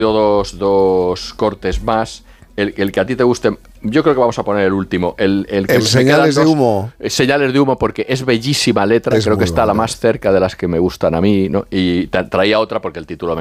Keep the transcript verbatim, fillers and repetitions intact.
dos, dos cortes más. El, el que a ti te guste, yo creo que vamos a poner el último. El, el, que el Señales de Humo. Señales de Humo, porque es bellísima letra, es creo que está bueno, la más cerca de las que me gustan a mí, ¿no? Y traía otra porque el título me